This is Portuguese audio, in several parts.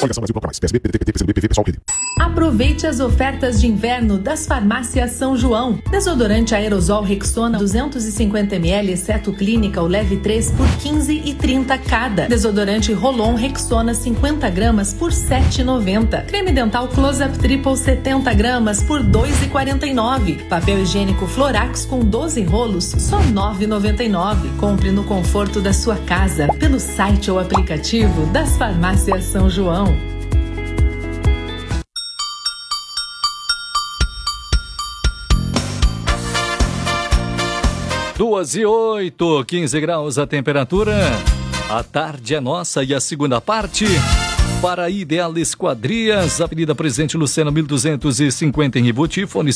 Coligação Brasil Bloco Mais. PSB, PDT, PT, PCdoB, PV, PSOL, PD. Aproveite as ofertas de inverno das farmácias São João. Desodorante aerosol Rexona 250 ml, exceto clínica ou leve 3 por 15,30 cada. Desodorante Rolon Rexona 50 gramas por 7,90. Creme dental Close-Up Triple 70 gramas por 2,49. Papel higiênico Florax com 12 rolos, só 9,99. Compre no conforto da sua casa, pelo site ou aplicativo das farmácias São João. 2:08, 15 graus a temperatura. A tarde é nossa e a segunda parte para a Ideal Esquadrias, Avenida Presidente Lucena 1250 em Ibuti, fone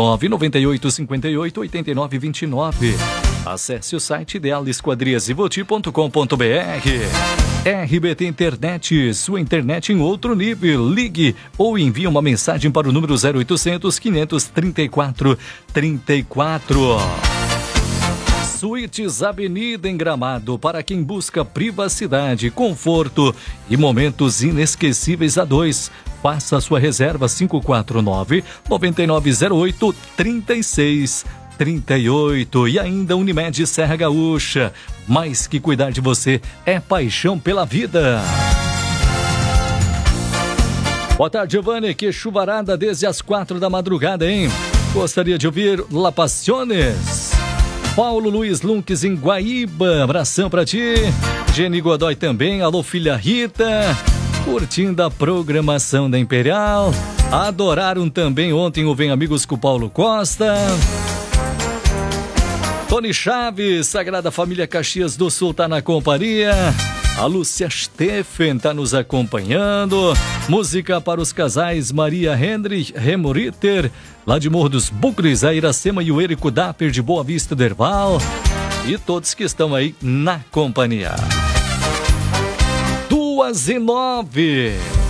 519-9858-8929. Acesse o site idealesquadriasibuti.com.br. RBT Internet, sua internet em outro nível. Ligue ou envie uma mensagem para o número 0800 534 34. Suítes Avenida em Gramado, para quem busca privacidade, conforto e momentos inesquecíveis a dois. Faça a sua reserva 549-9908-3638. E ainda Unimed Serra Gaúcha. Mais que cuidar de você, é paixão pela vida. Boa tarde, Giovanni. Que chuvarada desde as 4 da madrugada, hein? Gostaria de ouvir La Passiones. Paulo Luiz Lunques em Guaíba, abração pra ti. Jenny Godoy também, alô filha Rita, curtindo a programação da Imperial. Adoraram também ontem o Vem Amigos com o Paulo Costa. Tony Chaves, Sagrada Família Caxias do Sul tá na companhia. A Lúcia Steffen tá nos acompanhando. Música para os casais Maria Henry Remoriter, lá de Morro dos Bucres, a Iracema e o Érico Dapper de Boa Vista do Herval. E todos que estão aí na companhia. 2:09.